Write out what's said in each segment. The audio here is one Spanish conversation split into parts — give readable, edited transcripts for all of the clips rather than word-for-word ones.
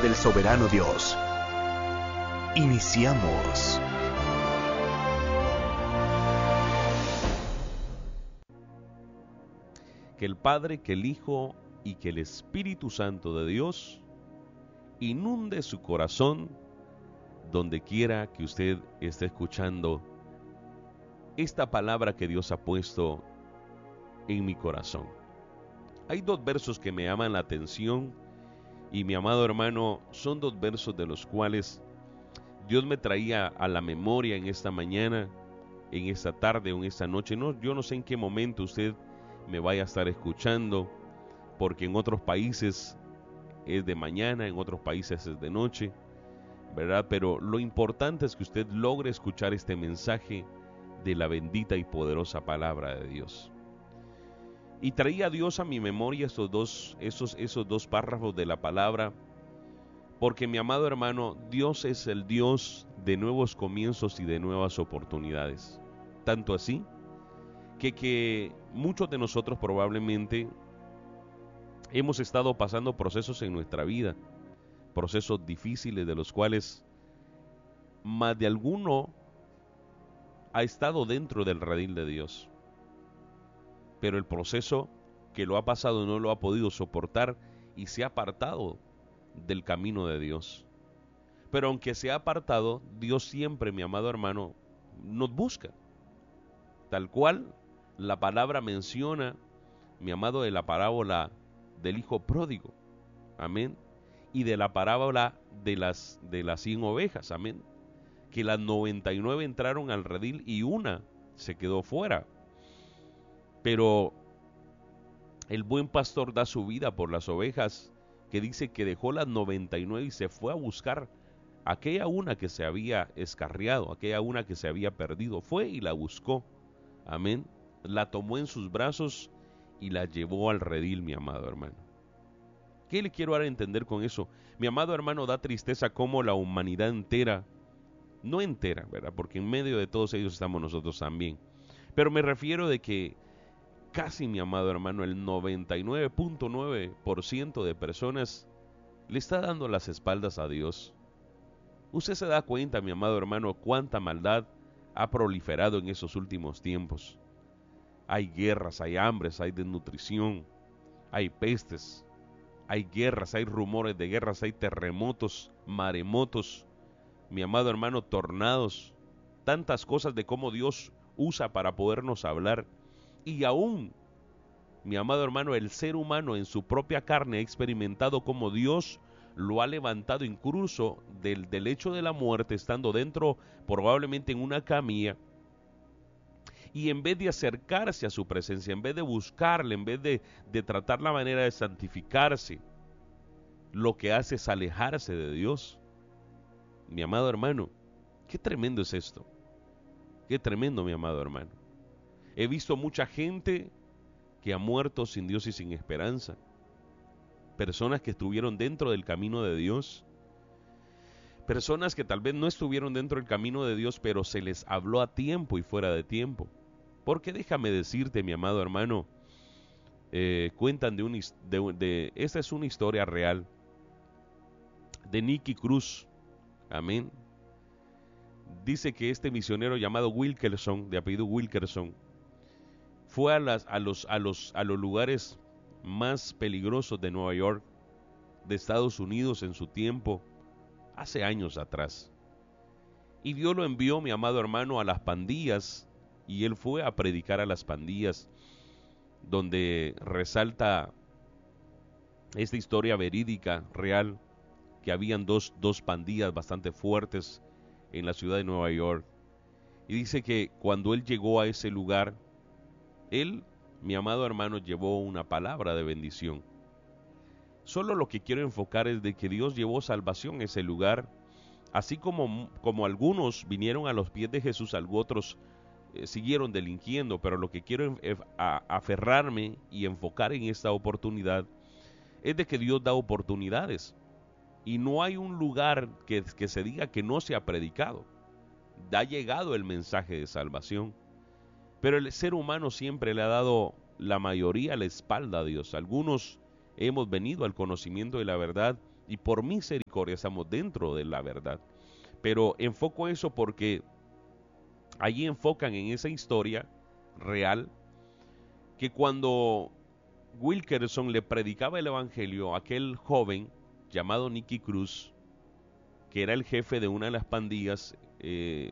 del soberano Dios. Iniciamos. Que el Padre, que el Hijo y que el Espíritu Santo de Dios inunde su corazón donde quiera que usted esté escuchando esta palabra que Dios ha puesto en mi corazón. Hay dos versos que me llaman la atención y, mi amado hermano, son dos versos de los cuales Dios me traía a la memoria en esta mañana, en esta tarde o en esta noche. Yo no sé en qué momento usted me vaya a estar escuchando, porque en otros países es de mañana, en otros países es de noche, ¿verdad? Pero lo importante es que usted logre escuchar este mensaje de la bendita y poderosa palabra de Dios. Y traía Dios a mi memoria esos dos párrafos de la palabra, porque, mi amado hermano, Dios es el Dios de nuevos comienzos y de nuevas oportunidades. Tanto así que muchos de nosotros probablemente hemos estado pasando procesos en nuestra vida, procesos difíciles de los cuales más de alguno ha estado dentro del redil de Dios. Pero el proceso que lo ha pasado no lo ha podido soportar y se ha apartado del camino de Dios. Pero aunque se ha apartado, Dios siempre, mi amado hermano, nos busca. Tal cual la palabra menciona, mi amado, de la parábola del hijo pródigo. Amén. Y de la parábola de las 100 ovejas. Amén. Que las 99 entraron al redil y una se quedó fuera. Pero el buen pastor da su vida por las ovejas, que dice que dejó las 99 y se fue a buscar aquella una que se había escarriado, aquella una que se había perdido. Fue y la buscó. Amén. La tomó en sus brazos y la llevó al redil, mi amado hermano. ¿Qué le quiero dar a entender con eso? Mi amado hermano, da tristeza cómo la humanidad entera, no entera, ¿verdad? Porque en medio de todos ellos estamos nosotros también. Pero me refiero de que casi, mi amado hermano, el 99.9% de personas le está dando las espaldas a Dios. Usted se da cuenta, mi amado hermano, cuánta maldad ha proliferado en esos últimos tiempos. Hay guerras, hay hambres, hay desnutrición, hay pestes, hay guerras, hay rumores de guerras, hay terremotos, maremotos, mi amado hermano, tornados, tantas cosas de cómo Dios usa para podernos hablar. Y aún, mi amado hermano, el ser humano en su propia carne ha experimentado cómo Dios lo ha levantado incluso del lecho de la muerte, estando dentro probablemente en una camilla, y en vez de acercarse a su presencia, en vez de buscarle, en vez de tratar la manera de santificarse, lo que hace es alejarse de Dios. Mi amado hermano, qué tremendo es esto. Qué tremendo, mi amado hermano. He visto mucha gente que ha muerto sin Dios y sin esperanza. Personas que estuvieron dentro del camino de Dios. Personas que tal vez no estuvieron dentro del camino de Dios, pero se les habló a tiempo y fuera de tiempo. Porque déjame decirte, mi amado hermano, cuentan esta es una historia real de Nicky Cruz. Amén. Dice que este misionero llamado Wilkerson, de apellido Wilkerson, fue a los lugares más peligrosos de Nueva York, de Estados Unidos en su tiempo, hace años atrás. Y Dios lo envió, mi amado hermano, a las pandillas, y él fue a predicar a las pandillas, donde resalta esta historia verídica, real, que habían dos pandillas bastante fuertes en la ciudad de Nueva York. Y dice que cuando él llegó a ese lugar, él, mi amado hermano, llevó una palabra de bendición. Solo lo que quiero enfocar es de que Dios llevó salvación a ese lugar, así como algunos vinieron a los pies de Jesús, otros siguieron delinquiendo, pero lo que quiero aferrarme y enfocar en esta oportunidad es de que Dios da oportunidades, y no hay un lugar que se diga que no se ha predicado. Ha llegado el mensaje de salvación, pero el ser humano siempre le ha dado la mayoría la espalda a Dios. Algunos hemos venido al conocimiento de la verdad y por misericordia estamos dentro de la verdad. Pero enfoco eso porque allí enfocan en esa historia real que cuando Wilkerson le predicaba el evangelio a aquel joven llamado Nicky Cruz, que era el jefe de una de las pandillas, él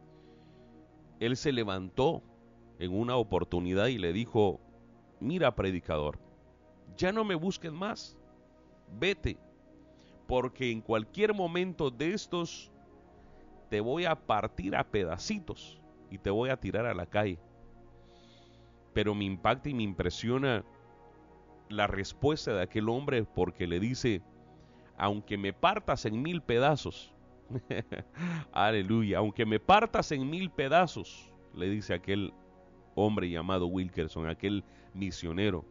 se levantó en una oportunidad y le dijo: mira, predicador, ya no me busques más, vete, porque en cualquier momento de estos te voy a partir a pedacitos y te voy a tirar a la calle. Pero me impacta y me impresiona la respuesta de aquel hombre, porque le dice: aunque me partas en 1000 pedazos, aleluya, aunque me partas en 1000 pedazos, le dice aquel hombre llamado Wilkerson, aquel misionero,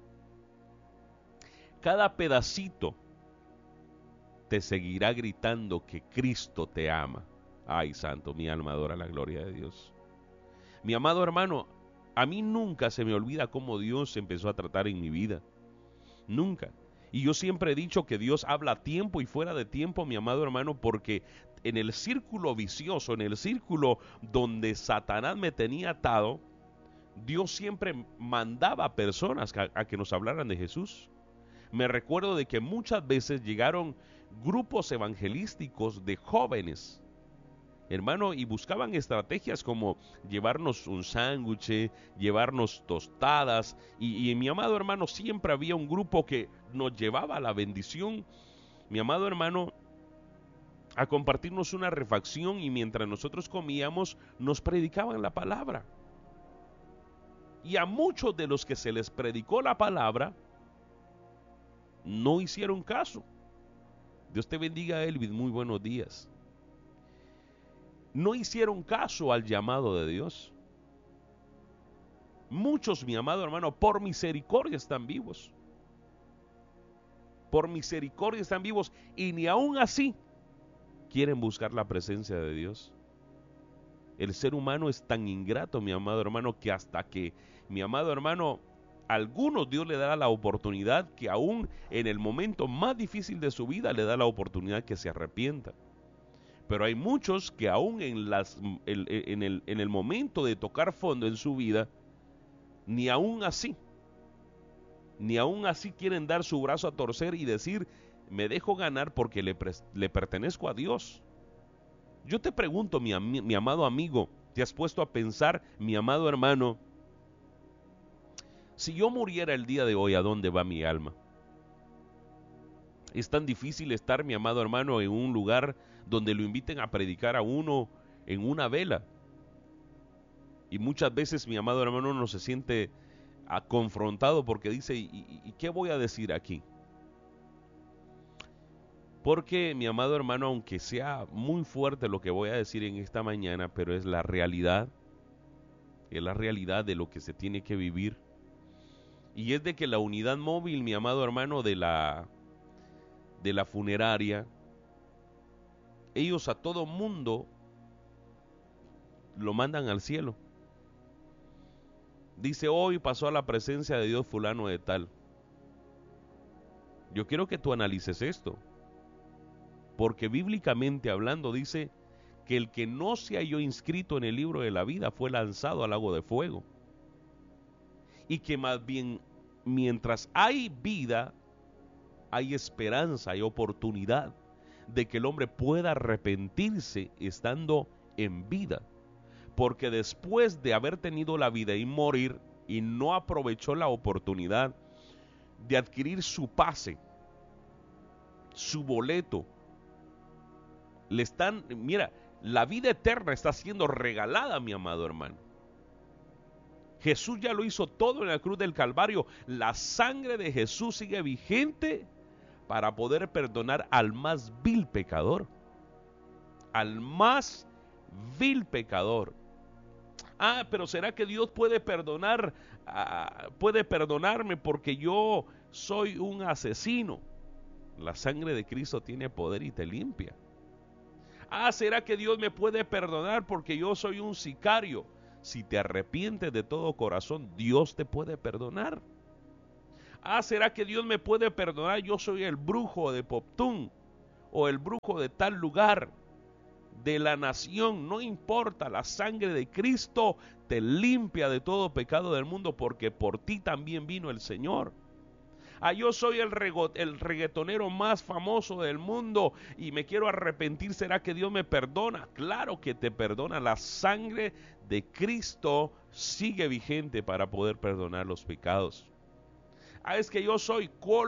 cada pedacito te seguirá gritando que Cristo te ama. Ay, santo, mi alma adora la gloria de Dios. Mi amado hermano, a mí nunca se me olvida cómo Dios empezó a tratar en mi vida. Nunca. Y yo siempre he dicho que Dios habla a tiempo y fuera de tiempo, mi amado hermano, porque en el círculo vicioso, en el círculo donde Satanás me tenía atado, Dios siempre mandaba a personas a que nos hablaran de Jesús. Me recuerdo de que muchas veces llegaron grupos evangelísticos de jóvenes, hermano, y buscaban estrategias como llevarnos un sándwich, llevarnos tostadas, y mi amado hermano, siempre había un grupo que nos llevaba a la bendición, mi amado hermano, a compartirnos una refacción, y mientras nosotros comíamos, nos predicaban la palabra. Y a muchos de los que se les predicó la palabra, no hicieron caso. Dios te bendiga, Elvis, muy buenos días. No hicieron caso al llamado de Dios. Muchos, mi amado hermano, por misericordia están vivos. Por misericordia están vivos y ni aún así quieren buscar la presencia de Dios. El ser humano es tan ingrato, mi amado hermano, que hasta que, mi amado hermano, a algunos Dios le da la oportunidad, que aún en el momento más difícil de su vida le da la oportunidad que se arrepienta. Pero hay muchos que aún en el momento de tocar fondo en su vida, ni aún así quieren dar su brazo a torcer y decir: me dejo ganar porque le pertenezco a Dios. Yo te pregunto, mi amado amigo, ¿te has puesto a pensar, mi amado hermano, si yo muriera el día de hoy, ¿a dónde va mi alma? Es tan difícil estar, mi amado hermano, en un lugar donde lo inviten a predicar a uno en una vela. Y muchas veces, mi amado hermano, no se siente confrontado porque dice: ¿y qué voy a decir aquí? Porque, mi amado hermano, aunque sea muy fuerte lo que voy a decir en esta mañana, pero es la realidad de lo que se tiene que vivir. Y es de que la unidad móvil, mi amado hermano, de la funeraria, ellos a todo mundo lo mandan al cielo. Dice: hoy pasó a la presencia de Dios fulano de tal. Yo quiero que tú analices esto, porque bíblicamente hablando dice que el que no se halló inscrito en el libro de la vida fue lanzado al lago de fuego. Y que más bien, mientras hay vida, hay esperanza, hay oportunidad de que el hombre pueda arrepentirse estando en vida. Porque después de haber tenido la vida y morir, y no aprovechó la oportunidad de adquirir su pase, su boleto, mira, la vida eterna está siendo regalada, mi amado hermano. Jesús ya lo hizo todo en la cruz del Calvario. La sangre de Jesús sigue vigente para poder perdonar al más vil pecador. Al más vil pecador. Pero ¿será que Dios puede perdonar? Puede perdonarme porque yo soy un asesino. La sangre de Cristo tiene poder y te limpia. ¿Será que Dios me puede perdonar porque yo soy un sicario? Si te arrepientes de todo corazón, Dios te puede perdonar. ¿Será que Dios me puede perdonar? Yo soy el brujo de Poptún. o el brujo de tal lugar, de la nación, no importa, la sangre de Cristo te limpia de todo pecado del mundo, porque por ti también vino el Señor. Yo soy el reggaetonero más famoso del mundo y me quiero arrepentir, ¿será que Dios me perdona? Claro que te perdona. La sangre de Cristo sigue vigente para poder perdonar los pecados. Es que yo soy